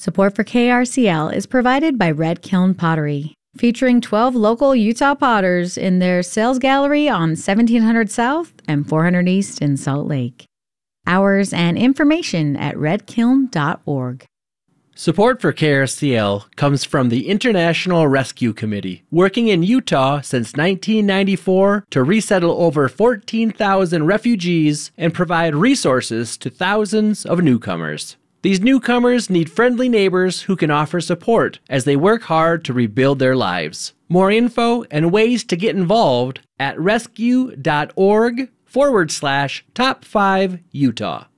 Support for KRCL is provided by Red Kiln Pottery, featuring 12 local Utah potters in their sales gallery on 1700 South and 400 East in Salt Lake. Hours and information at redkiln.org. Support for KRCL comes from the International Rescue Committee, working in Utah since 1994 to resettle over 14,000 refugees and provide resources to thousands of newcomers. These newcomers need friendly neighbors who can offer support as they work hard to rebuild their lives. More info and ways to get involved at rescue.org/top5 Utah.